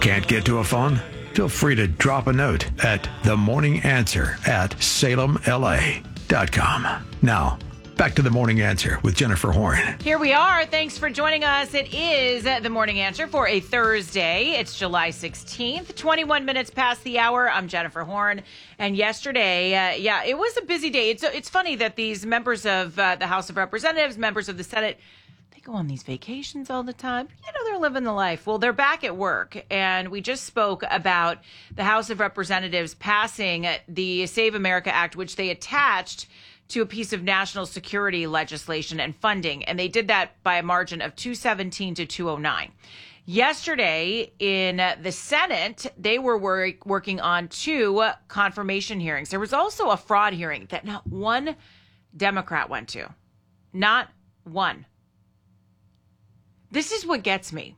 Can't get to a phone? Feel free to drop a note at themorninganswer@salemla.com. Now, back to The Morning Answer with Jennifer Horn. Here we are. Thanks for joining us. It is The Morning Answer for a Thursday. It's July 16th, 21 minutes past the hour. I'm Jennifer Horn. And yesterday, it was a busy day. It's funny that these members of the House of Representatives, members of the Senate, they go on these vacations all the time. You know, they're living the life. Well, they're back at work. And we just spoke about the House of Representatives passing the Save America Act, which they attached to a piece of national security legislation and funding. And they did that by a margin of 217 to 209. Yesterday in the Senate, they were working on two confirmation hearings. There was also a fraud hearing that not one Democrat went to. Not one. This is what gets me.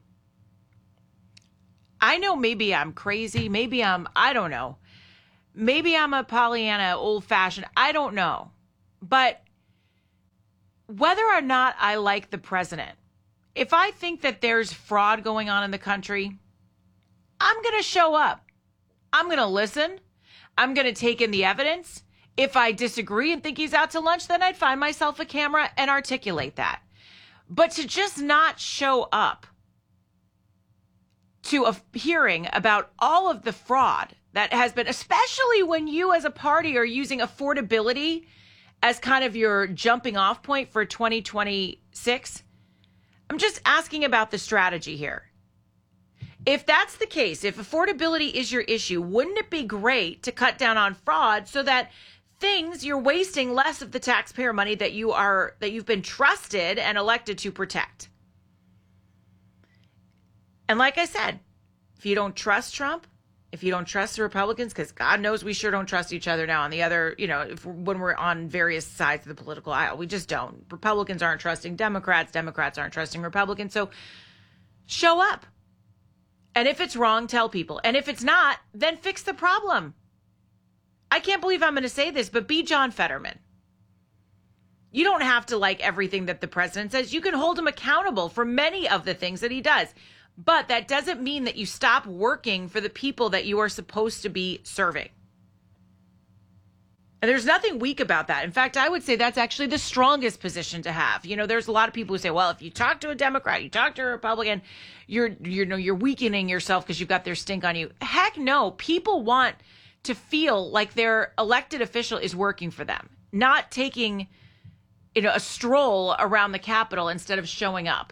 I know maybe I'm crazy. Maybe I don't know. Maybe I'm a Pollyanna, old-fashioned. I don't know. But whether or not I like the president, if I think that there's fraud going on in the country, I'm going to show up. I'm going to listen. I'm going to take in the evidence. If I disagree and think he's out to lunch, then I'd find myself a camera and articulate that. But to just not show up to a hearing about all of the fraud that has been, especially when you as a party are using affordability as kind of your jumping off point for 2026, I'm just asking about the strategy here. If that's the case, if affordability is your issue, wouldn't it be great to cut down on fraud so that you're wasting less of the taxpayer money that you've been trusted and elected to protect? And like I said, if you don't trust Trump, if you don't trust the Republicans, because God knows we sure don't trust each other now on the other, when we're on various sides of the political aisle, we just don't. Republicans aren't trusting Democrats. Democrats aren't trusting Republicans. So show up. And if it's wrong, tell people. And if it's not, then fix the problem. I can't believe I'm going to say this, but be John Fetterman. You don't have to like everything that the president says. You can hold him accountable for many of the things that he does. But that doesn't mean that you stop working for the people that you are supposed to be serving. And there's nothing weak about that. In fact, I would say that's actually the strongest position to have. There's a lot of people who say, well, if you talk to a Democrat, you talk to a Republican, you're weakening yourself because you've got their stink on you. Heck no. People want to feel like their elected official is working for them, not taking, a stroll around the Capitol instead of showing up.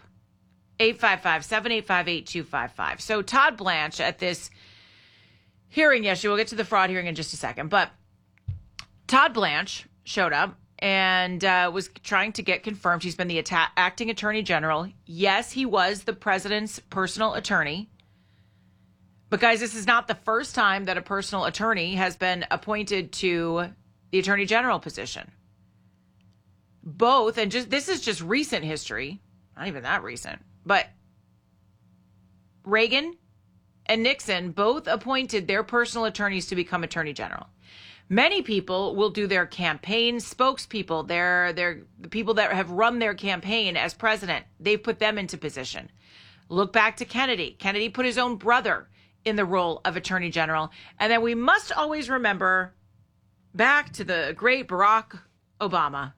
855-785-8255. So Todd Blanche at this hearing yesterday, we'll get to the fraud hearing in just a second, but Todd Blanche showed up and was trying to get confirmed. He's been the acting attorney general. Yes, he was the president's personal attorney. But guys, this is not the first time that a personal attorney has been appointed to the attorney general position. Both, and this is just recent history, not even that recent, but Reagan and Nixon both appointed their personal attorneys to become attorney general. Many people will do their campaign spokespeople. They're the people that have run their campaign as president. They've put them into position. Look back to Kennedy. Kennedy put his own brother in the role of attorney general. And then we must always remember back to the great Barack Obama,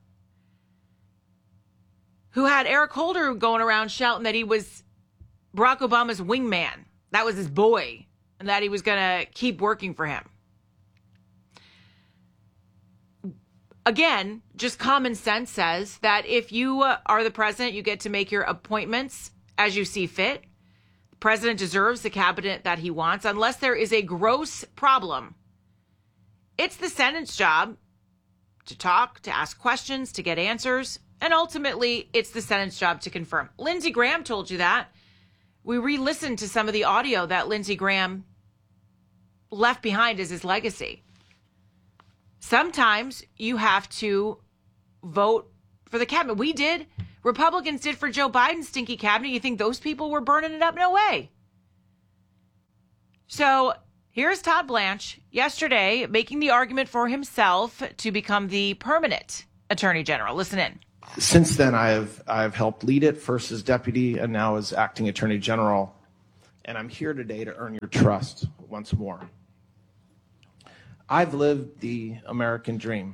who had Eric Holder going around shouting that he was Barack Obama's wingman. That was his boy, and that he was going to keep working for him. Again, just common sense says that if you are the president, you get to make your appointments as you see fit. The president deserves the cabinet that he wants, unless there is a gross problem. It's the Senate's job to talk, to ask questions, to get answers. And ultimately, it's the Senate's job to confirm. Lindsey Graham told you that. We re-listened to some of the audio that Lindsey Graham left behind as his legacy. Sometimes you have to vote for the cabinet. We did. Republicans did for Joe Biden's stinky cabinet. You think those people were burning it up? No way. So here's Todd Blanche yesterday making the argument for himself to become the permanent attorney general. Listen in. Since then, I've helped lead it, first as deputy and now as acting attorney general. and I'm here today to earn your trust once more. I've lived the American dream.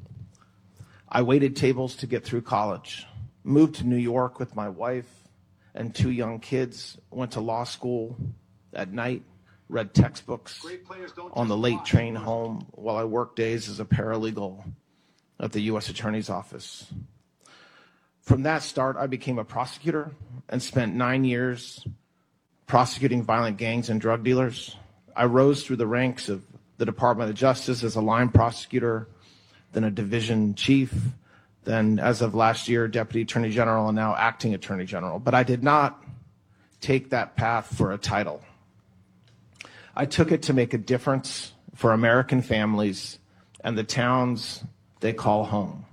I waited tables to get through college, moved to New York with my wife and 2 young kids, went to law school at night, read textbooks on the late train home while I worked days as a paralegal at the U.S. Attorney's Office. From that start, I became a prosecutor and spent 9 years prosecuting violent gangs and drug dealers. I rose through the ranks of the Department of Justice as a line prosecutor, then a division chief, then as of last year, Deputy Attorney General, and now Acting Attorney General. But I did not take that path for a title. I took it to make a difference for American families and the towns they call home.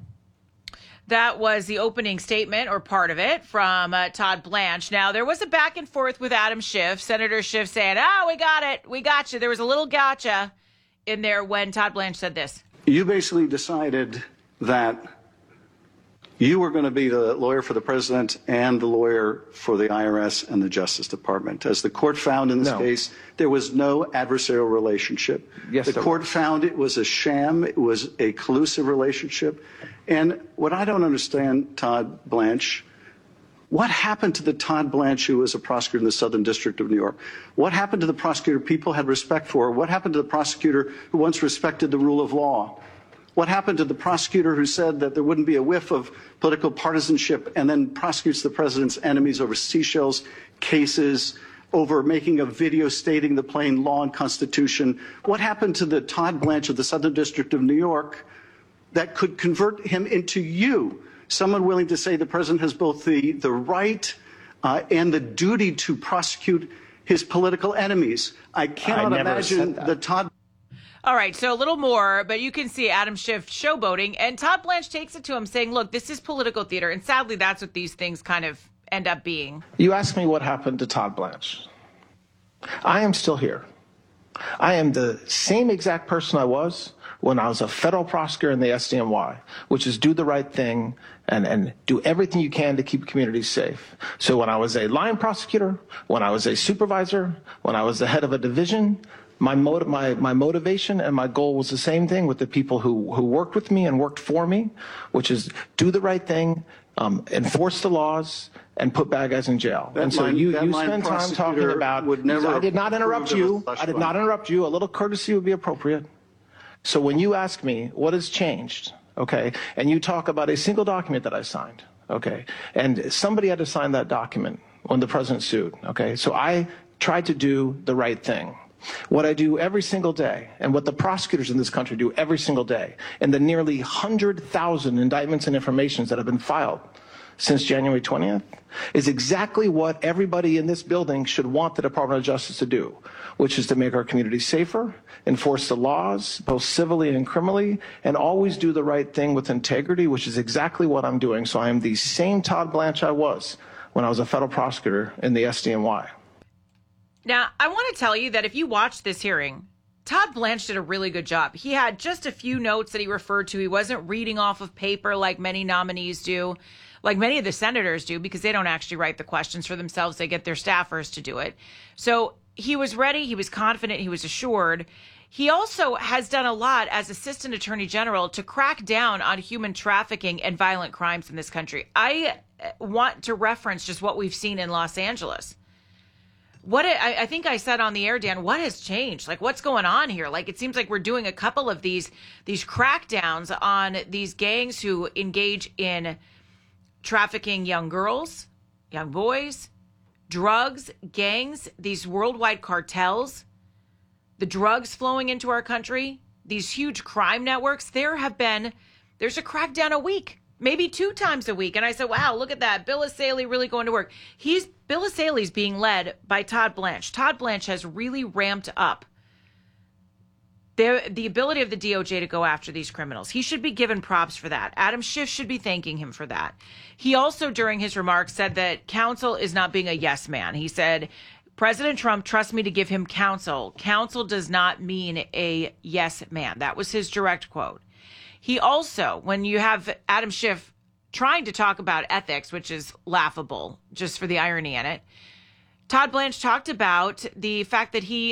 That was the opening statement, or part of it, from Todd Blanche. Now, there was a back and forth with Adam Schiff. Senator Schiff saying, we got it. We got you. There was a little gotcha in there when Todd Blanche said this. You basically decided that you were going to be the lawyer for the president and the lawyer for the IRS and the Justice Department. As the court found in this case, there was no adversarial relationship. Yes, the court found it was a sham. It was a collusive relationship. And what I don't understand, Todd Blanche, what happened to the Todd Blanche who was a prosecutor in the Southern District of New York? What happened to the prosecutor people had respect for? What happened to the prosecutor who once respected the rule of law? What happened to the prosecutor who said that there wouldn't be a whiff of political partisanship and then prosecutes the president's enemies over Seychelles cases, over making a video stating the plain law and Constitution? What happened to the Todd Blanche of the Southern District of New York that could convert him into you, someone willing to say the president has both the right and the duty to prosecute his political enemies? I cannot imagine the Todd. All right, so a little more, but you can see Adam Schiff showboating, and Todd Blanche takes it to him saying, look, this is political theater, and sadly that's what these things kind of end up being. You asked me what happened to Todd Blanche. I am still here. I am the same exact person I was when I was a federal prosecutor in the SDNY, which is do the right thing and do everything you can to keep communities safe. So when I was a line prosecutor, when I was a supervisor, when I was the head of a division, my motivation and my goal was the same thing with the people who worked with me and worked for me, which is do the right thing, enforce the laws, and put bad guys in jail. And so you spend time talking about, I did not interrupt you. I did not interrupt you. A little courtesy would be appropriate. So when you ask me what has changed, okay, and you talk about a single document that I signed, okay, and somebody had to sign that document when the president sued, okay, so I tried to do the right thing. What I do every single day, and what the prosecutors in this country do every single day, and the nearly 100,000 indictments and informations that have been filed since January 20th, is exactly what everybody in this building should want the Department of Justice to do, which is to make our communities safer, enforce the laws, both civilly and criminally, and always do the right thing with integrity, which is exactly what I'm doing. So I am the same Todd Blanche I was when I was a federal prosecutor in the SDNY. Now, I want to tell you that if you watch this hearing, Todd Blanche did a really good job. He had just a few notes that he referred to. He wasn't reading off of paper like many nominees do, like many of the senators do, because they don't actually write the questions for themselves. They get their staffers to do it. So he was ready. He was confident. He was assured. He also has done a lot as Assistant Attorney General to crack down on human trafficking and violent crimes in this country. I want to reference just what we've seen in Los Angeles. I think I said on the air, Dan, what has changed? Like, what's going on here? Like, it seems like we're doing a couple of these crackdowns on these gangs who engage in trafficking young girls, young boys, drugs, gangs, these worldwide cartels, the drugs flowing into our country, these huge crime networks. There's a crackdown a week, maybe 2 times a week. And I said, wow, look at that. Bill Essayli really going to work. Bill Essayli's being led by Todd Blanche. Todd Blanche has really ramped up the ability of the DOJ to go after these criminals. He should be given props for that. Adam Schiff should be thanking him for that. He also, during his remarks, said that counsel is not being a yes man. He said, President Trump trusts me to give him counsel. Counsel does not mean a yes man. That was his direct quote. He also, when you have Adam Schiff trying to talk about ethics, which is laughable just for the irony in it, Todd Blanche talked about the fact that he